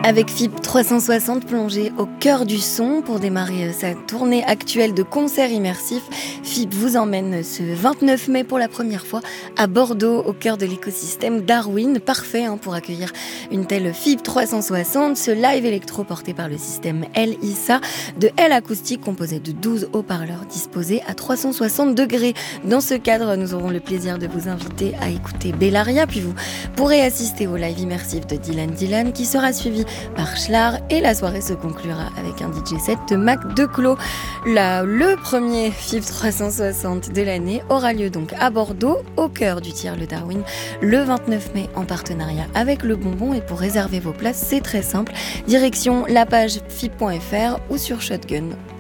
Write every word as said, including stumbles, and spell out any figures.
Avec F I B trois cent soixante plongé au cœur du son pour démarrer sa tournée actuelle de concerts immersifs, F I B vous emmène ce vingt-neuf mai pour la première fois à Bordeaux, au cœur de l'écosystème Darwin. Parfait hein, pour accueillir une telle F I B trois cent soixante, ce live électro porté par le système L I S A de L acoustique composé de douze haut-parleurs disposés à trois cent soixante degrés. Dans ce cadre, nous aurons le plaisir de vous inviter à écouter Bellaria, puis vous pourrez assister au live immersif de Dylan Dylan qui sera suivi par Schlar et la soirée se conclura avec un D J set de Mac Declos. Là, le premier F I B trois cent soixante de l'année aura lieu donc à Bordeaux, au cœur du Tiers le Darwin, le vingt-neuf mai en partenariat avec Le Bonbon. Et pour réserver vos places, c'est très simple, direction la page F I B point F R ou sur Shotgun.